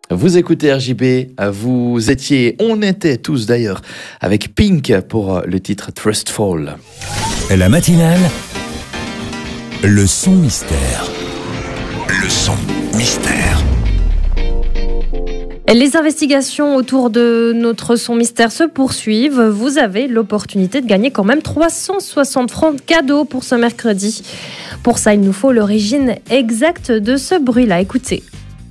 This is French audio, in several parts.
Vous écoutez RJB, on était tous d'ailleurs avec Pink pour le titre Trustful. La matinale, le son mystère. Le son mystère. Les investigations autour de notre son mystère se poursuivent. Vous avez l'opportunité de gagner quand même 360 francs de cadeaux pour ce mercredi. Pour ça, il nous faut l'origine exacte de ce bruit-là. Écoutez.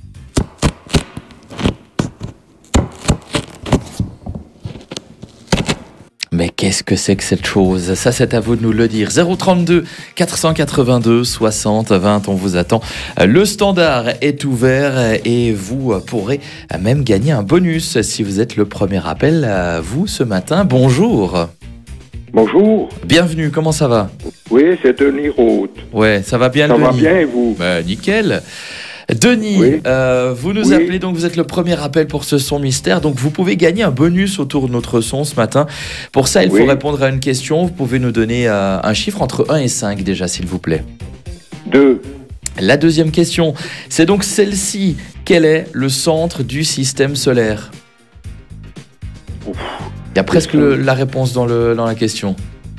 Mais qu'est-ce que c'est que cette chose ? Ça, c'est à vous de nous le dire. 032 482 60 20, on vous attend. Le standard est ouvert et vous pourrez même gagner un bonus si vous êtes le premier appel. Vous, ce matin, bonjour. Bonjour. Bienvenue, comment ça va ? Oui, c'est Denis Roth. Ouais, ça va bien, Ça Denis ? va bien et vous ? Nickel. Denis, Oui. vous nous appelez, donc vous êtes le premier appel pour ce son mystère, donc vous pouvez gagner un bonus autour de notre son ce matin. Pour ça, il faut répondre à une question. Vous pouvez nous donner un chiffre entre 1 et 5 déjà, s'il vous plaît. 2. La deuxième question, c'est donc celle-ci. Quel est le centre du système solaire ? Il y a presque la réponse dans la question.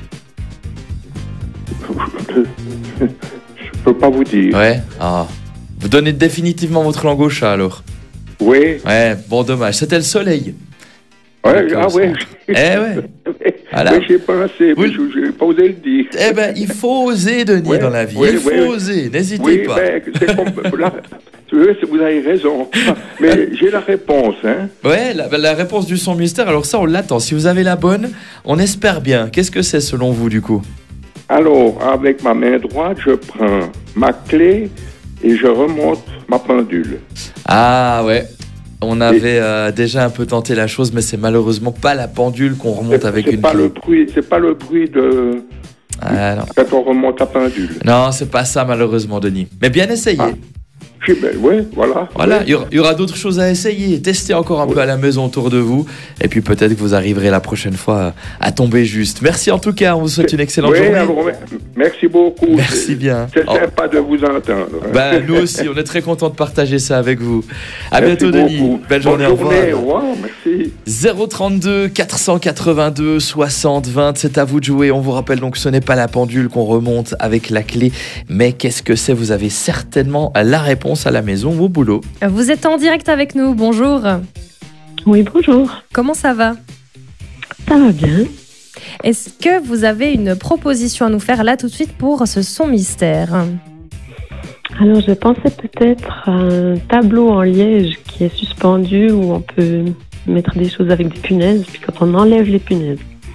Je peux pas vous dire. Ouais. Vous donnez définitivement votre langue au chat alors ? Oui. Ouais, bon, dommage. C'était le soleil. Ouais, Donc, ouais. ouais. Voilà. Oui, j'ai pensé, mais Oui. je n'ai pas osé le dire. Eh ben, il faut oser, Denis, dans la vie. Il faut oser. N'hésitez Oui, pas. mais c'est comme... là, vous avez raison. Mais j'ai la réponse, hein. Ouais, la réponse du son mystère, alors ça, on l'attend. Si vous avez la bonne, on espère bien. Qu'est-ce que c'est selon vous, du coup ? Alors, avec ma main droite, je prends ma clé et je remonte ma pendule. Ah ouais, on avait déjà un peu tenté la chose, mais c'est malheureusement pas la pendule qu'on remonte avec une clé. C'est pas le bruit de... Ah, non. Quand on remonte la pendule. Non, c'est pas ça malheureusement, Denis. Mais bien essayé. Oui, voilà. Voilà, il y aura d'autres choses à essayer. Testez encore un peu à la maison autour de vous. Et puis peut-être que vous arriverez la prochaine fois à tomber juste. Merci en tout cas, on vous souhaite une excellente journée. Alors, merci beaucoup. Merci bien. C'est sympa de vous entendre. Nous aussi, on est très contents de partager ça avec vous. À Merci bientôt, Denis. beaucoup. Belle journée, Bonne journée, au revoir. Merci. 032 482 60 20, c'est à vous de jouer. On vous rappelle donc que ce n'est pas la pendule qu'on remonte avec la clé, mais qu'est-ce que c'est ? Vous avez certainement la réponse à la maison ou au boulot. Vous êtes en direct avec nous. Bonjour. Oui, bonjour. Comment ça va ? Ça va bien. Est-ce que vous avez une proposition à nous faire là tout de suite pour ce son mystère ? Alors, je pensais peut-être à un tableau en liège qui est suspendu où on peut mettre des choses avec des punaises, puis quand on enlève les punaises.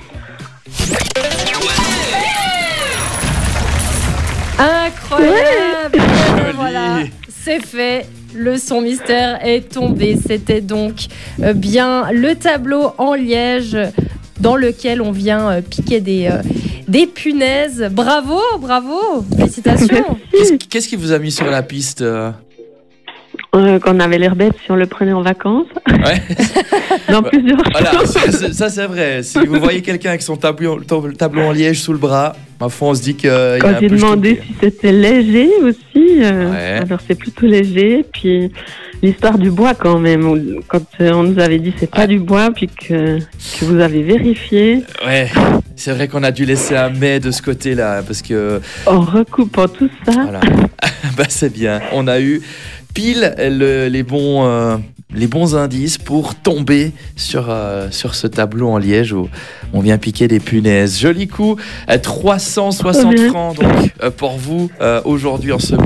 Incroyable. Voilà, c'est fait. Le son mystère est tombé. C'était donc bien le tableau en liège dans lequel on vient piquer des punaises. Bravo, félicitations. Qu'est-ce qui vous a mis sur la piste Qu'on avait l'air bête si on le prenait en vacances. Ouais. Dans plusieurs Voilà, choses. ça c'est vrai. Si vous voyez quelqu'un avec son tableau en liège sous le bras, ma foi, on se dit qu'il a Quand un j'ai peu demandé jeté. si c'était léger aussi, Ouais. alors c'est plutôt léger. Puis l'histoire du bois quand même, quand on nous avait dit c'est pas du bois, puis que vous avez vérifié. Ouais, c'est vrai qu'on a dû laisser un mais de ce côté-là, parce que... En recoupant tout ça, Voilà. C'est bien. On a eu pile les bons indices pour tomber sur ce tableau en liège où on vient piquer des punaises. Joli coup, 360 francs donc pour vous aujourd'hui en ce